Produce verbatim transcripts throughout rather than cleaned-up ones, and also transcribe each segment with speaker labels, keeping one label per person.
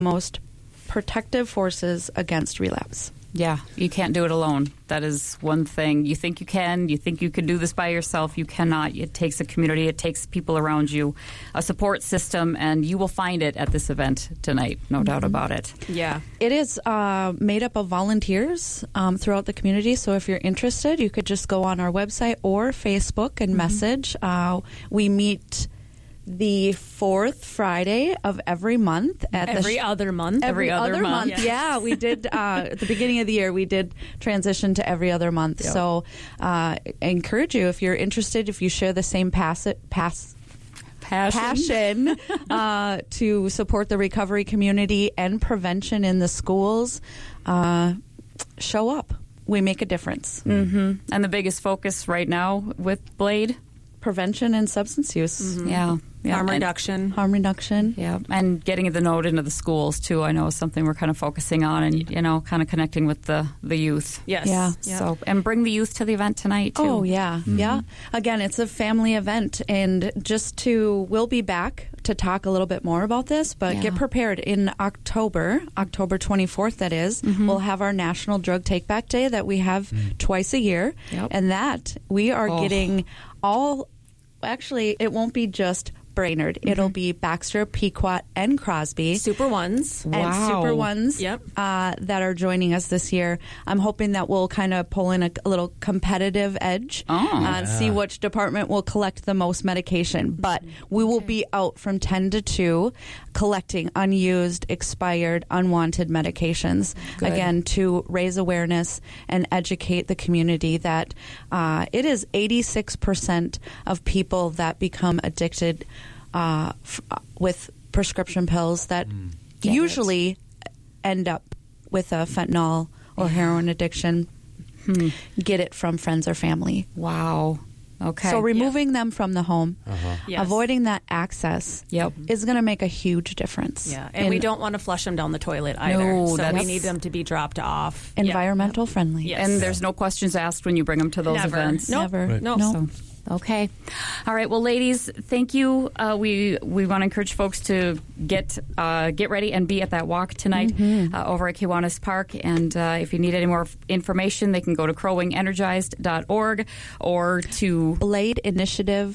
Speaker 1: most protective forces against relapse.
Speaker 2: Yeah, you can't do it alone. That is one thing. You think you can. You think you can do this by yourself. You cannot. It takes a community. It takes people around you, a support system, and you will find it at this event tonight, no mm-hmm. doubt about it.
Speaker 1: Yeah. It is uh, made up of volunteers um, throughout the community, so if you're interested, you could just go on our website or Facebook and mm-hmm. message. Uh, we meet the fourth Friday of every month. At
Speaker 3: every
Speaker 1: the sh-
Speaker 3: other month.
Speaker 1: Every, every other, other month. month. Yes. Yeah, we did, uh, at the beginning of the year, we did transition to every other month. Yep. So uh, I encourage you, if you're interested, if you share the same pass- pass- passion, passion uh, to support the recovery community and prevention in the schools, uh, show up. We make a difference.
Speaker 2: Mm-hmm. And the biggest focus right now with Blade?
Speaker 1: Prevention and substance use.
Speaker 2: Mm-hmm. Yeah. Yeah.
Speaker 3: Harm
Speaker 2: and
Speaker 3: reduction.
Speaker 1: Harm reduction.
Speaker 2: Yeah. And getting the note into the schools, too, I know is something we're kind of focusing on and, you know, kind of connecting with the, the youth.
Speaker 3: Yes.
Speaker 1: Yeah.
Speaker 3: yeah.
Speaker 2: So, and bring the youth to the event tonight, too.
Speaker 1: Oh, yeah. Mm-hmm. Yeah. Again, it's a family event. And just to, we'll be back to talk a little bit more about this, but yeah. get prepared. In October, October twenty-fourth, that is, mm-hmm. we'll have our National Drug Take Back Day that we have mm-hmm. twice a year.
Speaker 2: Yep.
Speaker 1: And that we are oh. getting all, actually, it won't be just Brainerd. Mm-hmm. It'll be Baxter, Pequot, and Crosby.
Speaker 3: Super Ones.
Speaker 1: And
Speaker 2: wow.
Speaker 1: Super Ones
Speaker 3: yep.
Speaker 1: uh, that are joining us this year. I'm hoping that we'll kind of pull in a, a little competitive edge
Speaker 2: oh,
Speaker 1: uh,
Speaker 2: yeah.
Speaker 1: and see which department will collect the most medication. But we will okay. be out from ten to two collecting unused, expired, unwanted medications,
Speaker 2: Good.
Speaker 1: again, to raise awareness and educate the community that uh, it is eighty-six percent of people that become addicted Uh, f- with prescription pills that mm. usually it. end up with a fentanyl or yeah. heroin addiction, hmm. get it from friends or family.
Speaker 2: Wow. Okay.
Speaker 1: So removing
Speaker 3: yeah.
Speaker 1: them from the home, uh-huh. yes. avoiding that access
Speaker 2: yep.
Speaker 1: is going to make a huge difference.
Speaker 3: Yeah, and
Speaker 1: in,
Speaker 3: we don't want to flush them down the toilet either.
Speaker 2: No,
Speaker 3: so we need them to be dropped off.
Speaker 1: Environmental
Speaker 3: yeah.
Speaker 1: friendly.
Speaker 3: Yes.
Speaker 2: And there's no questions asked when you bring them to those
Speaker 3: Never.
Speaker 2: events.
Speaker 3: Nope.
Speaker 1: Never.
Speaker 3: Right.
Speaker 1: No.
Speaker 3: Nope.
Speaker 1: no.
Speaker 2: So, okay. All right. Well, ladies, thank you. Uh, we we want to encourage folks to get uh, get ready and be at that walk tonight mm-hmm. uh, over at Kiwanis Park. And uh, if you need any more information, they can go to crow wing energized dot org or to
Speaker 1: blade initiative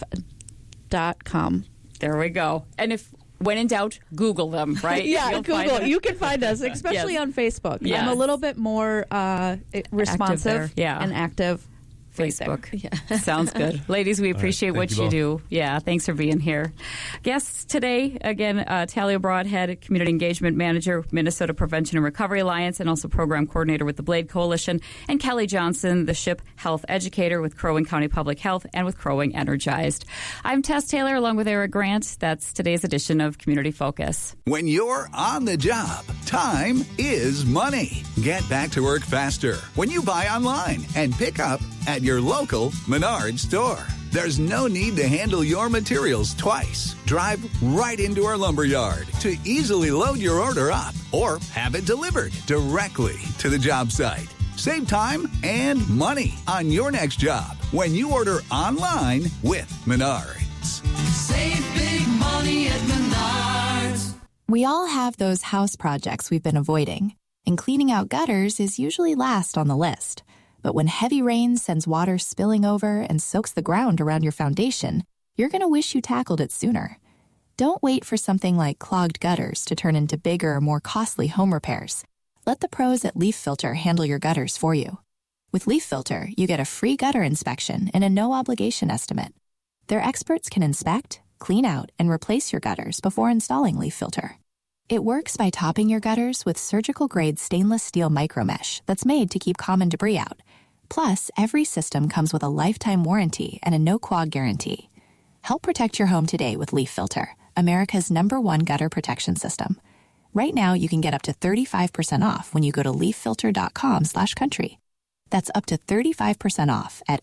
Speaker 1: dot com.
Speaker 2: There we go. And if when in doubt, Google them, right?
Speaker 1: yeah,
Speaker 2: You'll
Speaker 1: Google. You can find us, especially
Speaker 2: yes.
Speaker 1: on Facebook.
Speaker 2: Yes.
Speaker 1: I'm a little bit more uh, responsive
Speaker 2: yeah.
Speaker 1: and active.
Speaker 2: Facebook.
Speaker 1: Yeah.
Speaker 2: Sounds good. Ladies, we appreciate
Speaker 4: right,
Speaker 2: what
Speaker 4: you
Speaker 2: you do. Yeah, thanks for being here. Guests today, again, uh, Talia Broadhead, Community Engagement Manager, Minnesota Prevention and Recovery Alliance, and also Program Coordinator with the Blade Coalition, and Kelly Johnson, the S H I P Health Educator with Crow Wing County Public Health and with Crow Wing Energized. I'm Tess Taylor, along with Eric Grant. That's today's edition of Community Focus.
Speaker 5: When you're on the job, time is money. Get back to work faster when you buy online and pick up at your local Menards store. There's no need to handle your materials twice. Drive right into our lumber yard to easily load your order up or have it delivered directly to the job site. Save time and money on your next job when you order online with Menards.
Speaker 6: Save big money at Menards.
Speaker 7: We all have those house projects we've been avoiding, and cleaning out gutters is usually last on the list. But when heavy rain sends water spilling over and soaks the ground around your foundation, you're going to wish you tackled it sooner. Don't wait for something like clogged gutters to turn into bigger, more costly home repairs. Let the pros at Leaf Filter handle your gutters for you. With Leaf Filter, you get a free gutter inspection and a no-obligation estimate. Their experts can inspect, clean out, and replace your gutters before installing Leaf Filter. It works by topping your gutters with surgical-grade stainless steel micromesh that's made to keep common debris out. Plus, every system comes with a lifetime warranty and a no-quag guarantee. Help protect your home today with Leaf Filter, America's number one gutter protection system. Right now, you can get up to thirty-five percent off when you go to leaffilter.com slash country. That's up to thirty-five percent off at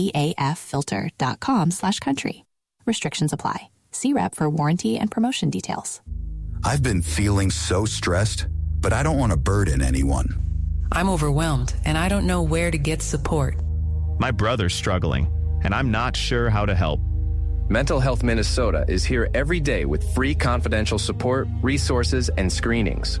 Speaker 7: leaffilter.com slash country. Restrictions apply. See rep for warranty and promotion details.
Speaker 8: I've been feeling so stressed, but I don't want to burden anyone.
Speaker 9: I'm overwhelmed, and I don't know where to get support.
Speaker 10: My brother's struggling, and I'm not sure how to help.
Speaker 4: Mental Health Minnesota is here every day with free confidential support, resources, and screenings.